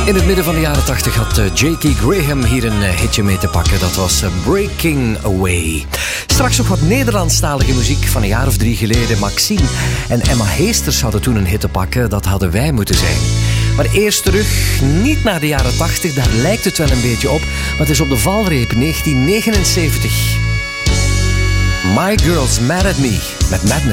In het midden van de jaren 80 had J.K. Graham hier een hitje mee te pakken. Dat was Breaking Away. Straks nog wat Nederlandstalige muziek van een jaar of 3 geleden. Maxime en Emma Heesters hadden toen een hit te pakken. Dat hadden wij moeten zijn. Maar eerst terug, niet naar de jaren 80. Daar lijkt het wel een beetje op. Maar het is op de valreep 1979. My Girl's Mad at Me met Madness.